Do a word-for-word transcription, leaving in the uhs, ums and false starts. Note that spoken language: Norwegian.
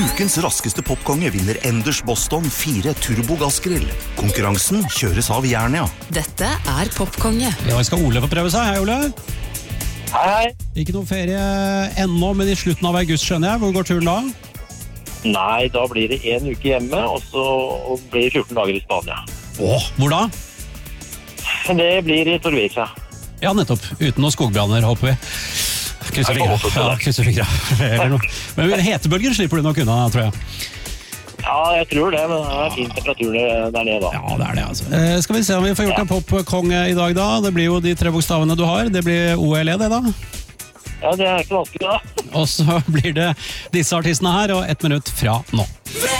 Ukens raskeste popkonge vinner Enders Boston fire Turbo Gassgrill. Konkurransen kjøres av Jernia. Dette er Popkonge. Ja, skal Ole få prøve seg. Hei, Ole. Hei, hei. Ikke noe ferie ennå, men i slutten av august skjønner jeg. Hvor går turen da? Nei, da blir det en uke hjemme, og så blir det fjorten dager i Spania. Åh, hvor da? Det blir i Torvika. Ja, nettopp. Uten noen skogbranner, håper vi. Krysser fingra. Ja, krysser fingra. Eller noe. Men hetebølger slipper du nok unna, tror jeg. Ja, jeg tror det, men det er fin temperatur der nede da. Ja, det er det, altså. Eh, skal vi se om vi får gjort en popkonge i dag da. Det blir jo de tre bokstavene du har. Det blir O L E, det da. Ja, det er ikke vanskelig da. Og så blir det disse artistene her, og ett minutt fra nå.